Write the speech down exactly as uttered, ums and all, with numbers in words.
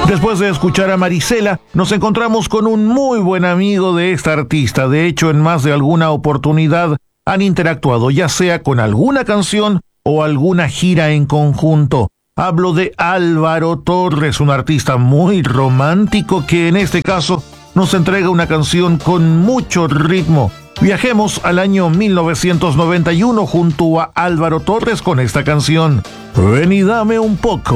Después de escuchar a Marisela, nos encontramos con un muy buen amigo de esta artista. De hecho, en más de alguna oportunidad han interactuado, ya sea con alguna canción o alguna gira en conjunto. Hablo de Álvaro Torres, un artista muy romántico que en este caso nos entrega una canción con mucho ritmo. Viajemos al año mil novecientos noventa y uno junto a Álvaro Torres con esta canción. Ven y dame un poco.